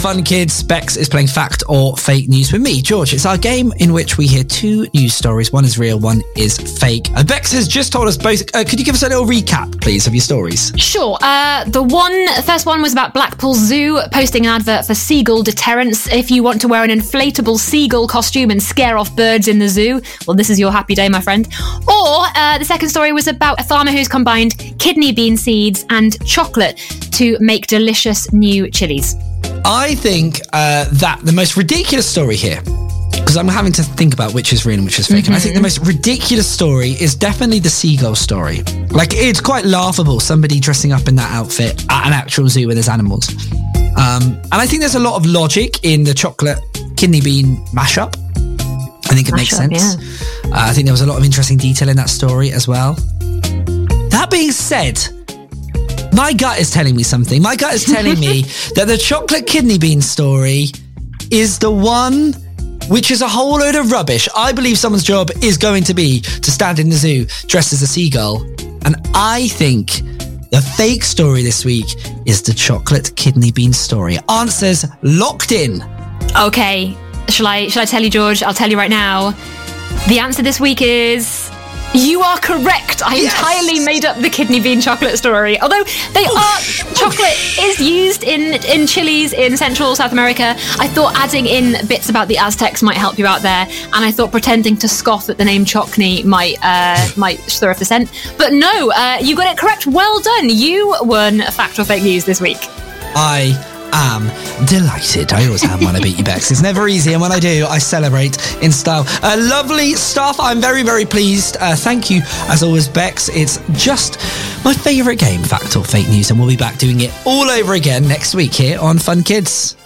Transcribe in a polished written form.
Fun Kids. Bex is playing Fact or Fake News with me, George. It's our game in which we hear two news stories. One is real, one is fake. Bex has just told us both. Could you give us a little recap, please, of your stories? Sure. The first one was about Blackpool Zoo posting an advert for seagull deterrence. If you want to wear an inflatable seagull costume and scare off birds in the zoo, well, this is your happy day, my friend. Or the second story was about a farmer who's combined kidney bean seeds and chocolate to make delicious new chilies. I think that the most ridiculous story here, because I'm having to think about which is real and which is fake, and I think the most ridiculous story is definitely the seagull story. Like, it's quite laughable, somebody dressing up in that outfit at an actual zoo with his animals. And I think there's a lot of logic in the chocolate kidney bean mashup. I think it makes sense. Yeah. I think there was a lot of interesting detail in that story as well. That being said, my gut is telling me something. My gut is telling me that the chocolate kidney bean story is the one which is a whole load of rubbish. I believe someone's job is going to be to stand in the zoo dressed as a seagull. And I think the fake story this week is the chocolate kidney bean story. Answers locked in. Okay. Shall I tell you, George? I'll tell you right now. The answer this week is... You are correct. I entirely made up the kidney bean chocolate story. Although chocolate is used in chilies in Central South America. I thought adding in bits about the Aztecs might help you out there, and I thought pretending to scoff at the name Chocney might stir up the scent. But no, you got it correct. Well done. You won Fact or Fake News this week. I am delighted. I always am when I beat you, Bex. It's never easy, and when I do, I celebrate in style. Lovely stuff. I'm very, very pleased. Thank you, as always, Bex. It's just my favourite game, Fact or Fake News, and we'll be back doing it all over again next week here on Fun Kids.